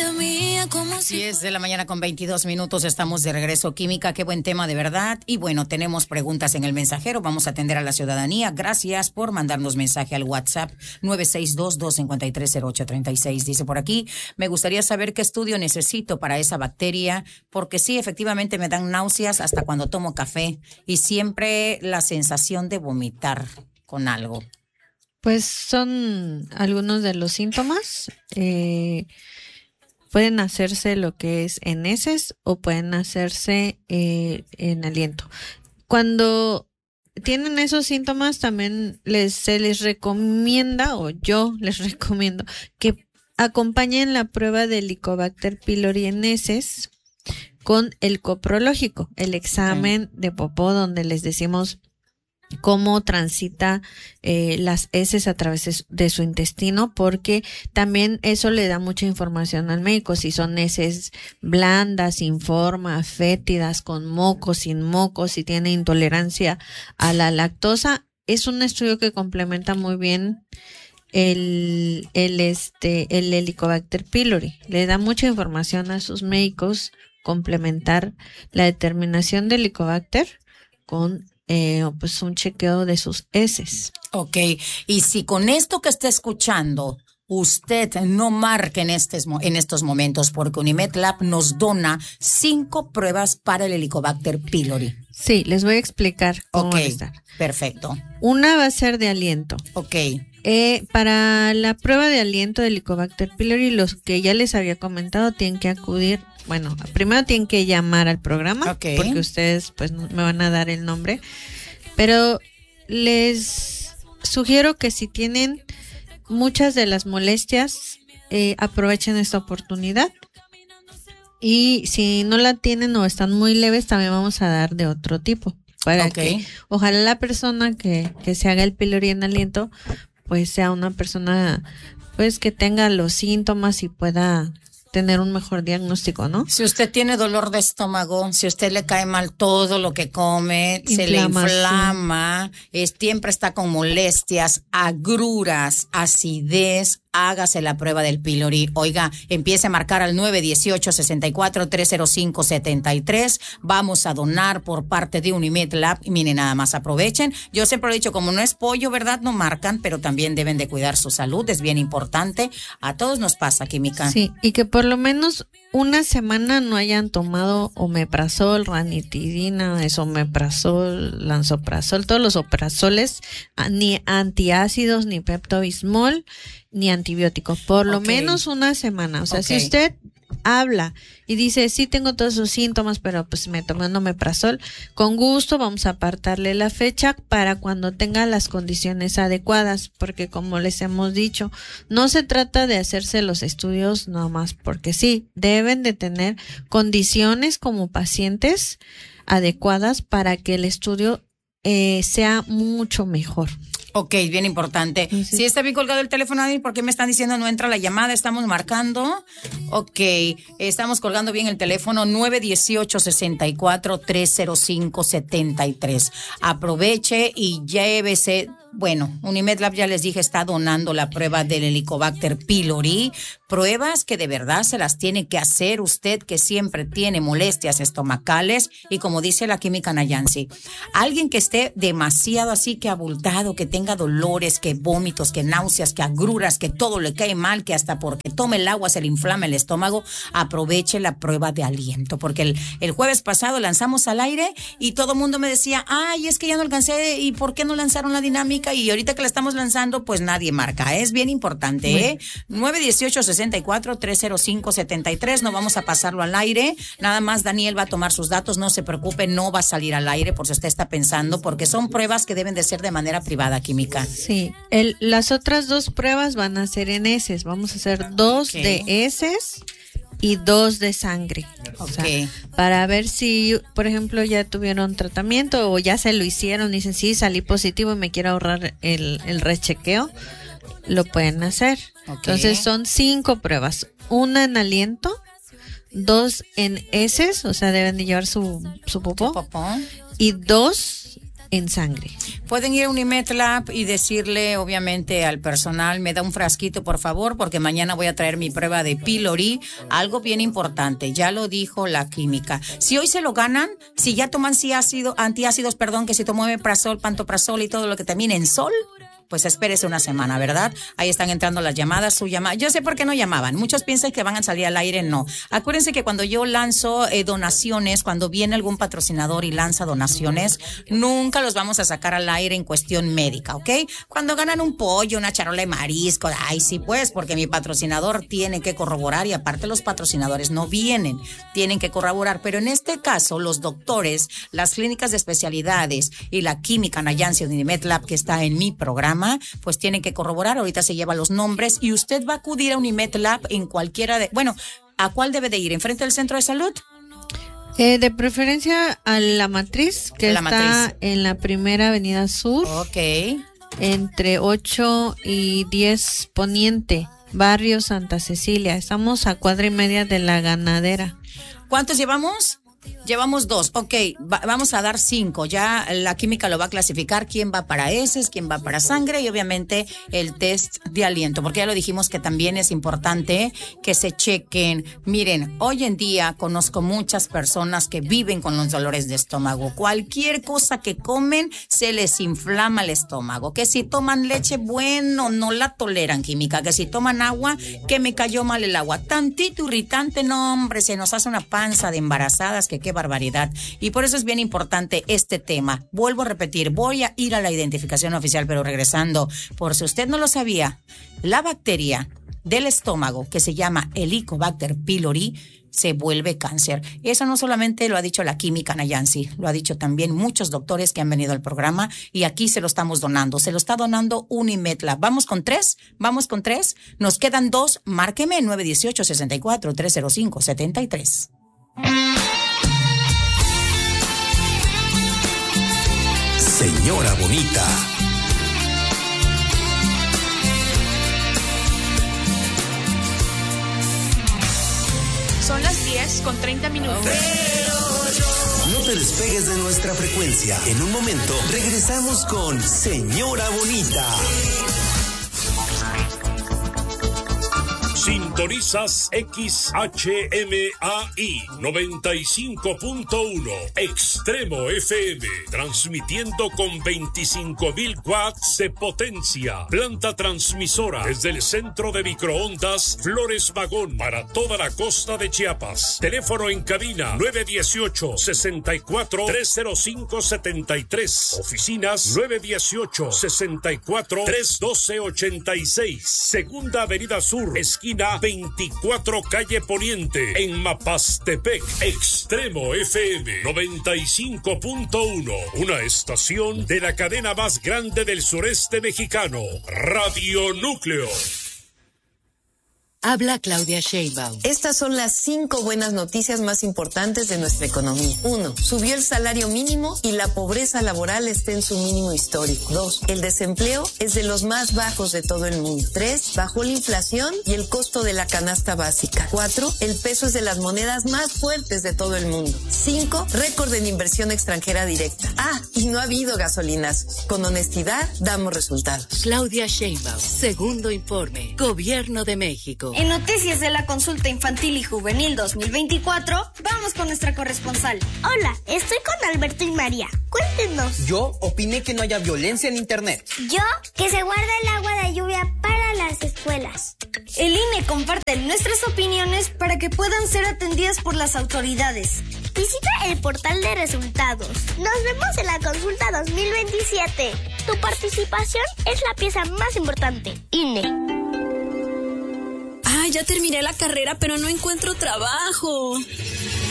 10 de la mañana con 22 minutos, estamos de regreso. Química, qué buen tema de verdad. Y bueno, tenemos preguntas en el mensajero, vamos a atender a la ciudadanía. Gracias por mandarnos mensaje al WhatsApp 962-253-0836. Dice por aquí, me gustaría saber qué estudio necesito para esa bacteria, porque sí, efectivamente me dan náuseas hasta cuando tomo café y siempre la sensación de vomitar con algo. Pues son algunos de los síntomas. Pueden hacerse lo que es en heces o pueden hacerse en aliento. Cuando tienen esos síntomas, también se les recomienda, o yo les recomiendo, que acompañen la prueba de Helicobacter pylori en heces con el coprológico, el examen de popó, donde les decimos cómo transita las heces a través de su intestino, porque también eso le da mucha información al médico, si son heces blandas, sin forma, fétidas, con moco, sin moco, si tiene intolerancia a la lactosa. Es un estudio que complementa muy bien el Helicobacter pylori. Le da mucha información a sus médicos complementar la determinación del Helicobacter con pues un chequeo de sus heces. Ok, y si con esto que está escuchando usted no marca en estos momentos, porque Unimed Lab nos dona 5 pruebas para el Helicobacter pylori. Sí, les voy a explicar cómo van a estar. Perfecto. Una va a ser de aliento. Ok. Para la prueba de aliento de Helicobacter pylori, los que ya les había comentado tienen que acudir, bueno, primero tienen que llamar al programa, porque ustedes pues me van a dar el nombre, pero les sugiero que si tienen muchas de las molestias, aprovechen esta oportunidad, y si no la tienen o están muy leves, también vamos a dar de otro tipo, para que ojalá la persona que se haga el pylori en aliento pues sea una persona pues que tenga los síntomas y pueda tener un mejor diagnóstico, ¿no? Si usted tiene dolor de estómago, si a usted le cae mal todo lo que come, se le inflama, siempre está con molestias, agruras, acidez, hágase la prueba del pylori. Oiga, empiece a marcar al 918-64-305-73. Vamos a donar por parte de Unimed Lab. Y miren, nada más aprovechen. Yo siempre lo he dicho, como no es pollo, ¿verdad? No marcan, pero también deben de cuidar su salud. Es bien importante. A todos nos pasa, Química. Sí, y que por lo menos una semana no hayan tomado omeprazol, ranitidina, esomeprazol, lansoprazol, todos los oprazoles, ni antiácidos, ni peptobismol, ni antibióticos, por lo menos una semana. O sea, si usted habla y dice, sí tengo todos esos síntomas, pero pues me tomé un omeprazol, con gusto vamos a apartarle la fecha para cuando tenga las condiciones adecuadas, porque como les hemos dicho, no se trata de hacerse los estudios nomás porque sí, deben de tener condiciones como pacientes adecuadas para que el estudio sea mucho mejor. Ok, bien importante. Sí, está bien colgado el teléfono, ¿por qué me están diciendo no entra la llamada? Estamos marcando. Ok, estamos colgando bien el teléfono 918-64-305-73. Aproveche y llévese. Bueno, Unimed Lab, ya les dije, está donando la prueba del Helicobacter pylori. Pruebas que de verdad se las tiene que hacer usted, que siempre tiene molestias estomacales. Y como dice la química Nayansi, alguien que esté demasiado así, que abultado, que tenga dolores, que vómitos, que náuseas, que agruras, que todo le cae mal, que hasta porque tome el agua se le inflama el estómago, aproveche la prueba de aliento. Porque el jueves pasado lanzamos al aire y todo el mundo me decía, ay, es que ya no alcancé, ¿y por qué no lanzaron la dinámica? Y ahorita que la estamos lanzando, pues nadie marca. Es bien importante, 918-64-305-73. No vamos a pasarlo al aire. Nada más Daniel va a tomar sus datos. No se preocupe, no va a salir al aire por si usted está pensando, porque son pruebas que deben de ser de manera privada, Química. Sí, las otras 2 pruebas van a ser en heces. Vamos a hacer 2 de heces y 2 de sangre. O sea, para ver si, por ejemplo, ya tuvieron tratamiento o ya se lo hicieron y dicen, sí, salí positivo y me quiero ahorrar el rechequeo, lo pueden hacer. Entonces son 5 pruebas. Una en aliento, 2 en heces, o sea, deben de llevar su popó. Y 2 en sangre. Pueden ir a Unimed Lab y decirle, obviamente, al personal, me da un frasquito, por favor, porque mañana voy a traer mi prueba de pylori. Algo bien importante, ya lo dijo la química. Si hoy se lo ganan, si ya toman antiácidos, que si tomó omeprazol, pantoprazol y todo lo que termine en sol, pues espérese una semana, ¿verdad? Ahí están entrando las llamadas, su llamada. Yo sé por qué no llamaban. Muchos piensan que van a salir al aire, no. Acuérdense que cuando yo lanzo donaciones, cuando viene algún patrocinador y lanza donaciones, nunca los vamos a sacar al aire en cuestión médica, ¿ok? Cuando ganan un pollo, una charola de marisco, ay, sí, pues, porque mi patrocinador tiene que corroborar y aparte los patrocinadores no vienen, tienen que corroborar. Pero en este caso, los doctores, las clínicas de especialidades y la química Nayansi Unimed Lab que está en mi programa, pues tienen que corroborar. Ahorita se lleva los nombres y usted va a acudir a Unimed Lab en cualquiera de... Bueno, ¿a cuál debe de ir? ¿Enfrente del centro de salud? De preferencia a La Matriz, que La está Matriz. en la Primera Avenida Sur. Ok. Entre 8 y 10 Poniente, barrio Santa Cecilia. Estamos a cuadra y media de La Ganadera. ¿Cuántos llevamos? Llevamos 2, ok, vamos a dar 5, ya la química lo va a clasificar, quién va para heces, quién va para sangre y obviamente el test de aliento, porque ya lo dijimos que también es importante que se chequen. Miren, hoy en día conozco muchas personas que viven con los dolores de estómago, cualquier cosa que comen se les inflama el estómago, que si toman leche, bueno, no la toleran química, que si toman agua, que me cayó mal el agua, tantito irritante, no hombre, se nos hace una panza de embarazadas que qué barbaridad. Y por eso es bien importante este tema. Vuelvo a repetir, voy a ir a la identificación oficial, pero regresando, por si usted no lo sabía, la bacteria del estómago que se llama Helicobacter pylori se vuelve cáncer. Eso no solamente lo ha dicho la química Nayansi, lo ha dicho también muchos doctores que han venido al programa y aquí se lo estamos donando. Se lo está donando Unimed Lab. ¿Vamos con 3? Nos quedan 2. Márqueme 918-64-305-73. Señora Bonita. Son las 10:30. No te despegues de nuestra frecuencia. En un momento regresamos con Señora Bonita. Sintonizas XHMAI 95.1 Extremo FM, transmitiendo con 25,000 watts de potencia. Planta transmisora desde el centro de microondas Flores Magón para toda la costa de Chiapas. Teléfono en cabina 918-64-305-73. Oficinas 918-64-312-86. Segunda Avenida Sur, esquina 24 calle Poniente, en Mapastepec. Extremo FM 95.1, una estación de la cadena más grande del sureste mexicano, Radio Núcleo. Habla Claudia Sheinbaum. Estas son las 5 buenas noticias más importantes de nuestra economía. 1. Subió el salario mínimo y la pobreza laboral está en su mínimo histórico. 2. El desempleo es de los más bajos de todo el mundo. 3. Bajó la inflación y el costo de la canasta básica. 4. El peso es de las monedas más fuertes de todo el mundo. 5. Récord en inversión extranjera directa. Y no ha habido gasolinazos. Con honestidad damos resultados. Claudia Sheinbaum. Segundo informe. Gobierno de México. En noticias de la consulta infantil y juvenil 2024, vamos con nuestra corresponsal. Hola, estoy con Alberto y María. Cuéntenos. Yo opiné que no haya violencia en internet. Yo, que se guarda el agua de lluvia para las escuelas. El INE comparte nuestras opiniones para que puedan ser atendidas por las autoridades. Visita el portal de resultados. Nos vemos en la consulta 2027. Tu participación es la pieza más importante. INE. Ya terminé la carrera, pero no encuentro trabajo.